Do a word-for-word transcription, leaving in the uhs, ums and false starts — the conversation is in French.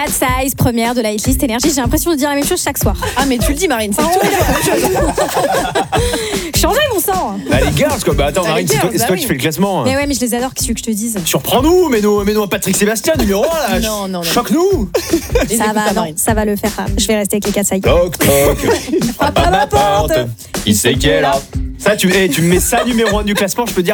Cat Size, première de la hitlist Énergie. J'ai l'impression de dire la même chose chaque soir. Ah, mais tu le dis, Marine, c'est Ah, tout. ouais. Changez mon sang. Bah, les girls, quoi. Bah, attends, Bah, Marine, les c'est toi, girls, c'est bah toi oui. qui fais le classement. Mais ouais, mais je les adore, qu'est-ce que tu veux que je te dise? Surprends-nous, mets-nous, mets-nous un Patrick Sébastien, numéro un, là. Non, non, non. Choque-nous. Les Ça écoute va, pas, non, Marine. ça va le faire. Je vais rester avec les Cat Size. Toc, toc. Frappe à ma porte. Qui c'est qui est là? Ça, tu, hey, tu me mets ça numéro un du classement, je peux dire.